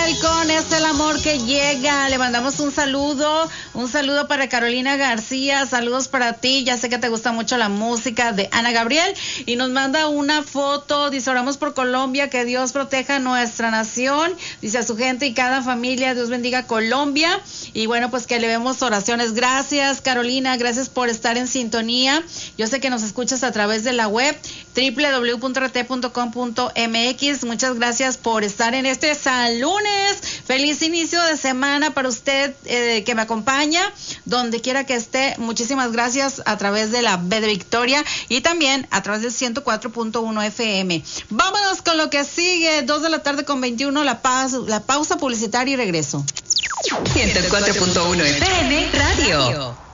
Gabriel con Es el amor que llega. Le mandamos un saludo para Carolina García, saludos para ti, ya sé que te gusta mucho la música de Ana Gabriel, y nos manda una foto, dice: oramos por Colombia, que Dios proteja nuestra nación, dice, a su gente y cada familia, Dios bendiga Colombia, y bueno, pues que le vemos oraciones. Gracias, Carolina, gracias por estar en sintonía. Yo sé que nos escuchas a través de la web www.rt.com.mx. Muchas gracias por estar en este lunes. Feliz inicio de semana para usted que me acompaña donde quiera que esté. Muchísimas gracias a través de la B de Victoria y también a través del 104.1 FM. Vámonos con lo que sigue. 2:21 la pausa publicitaria y regreso. 104.1 FM Radio.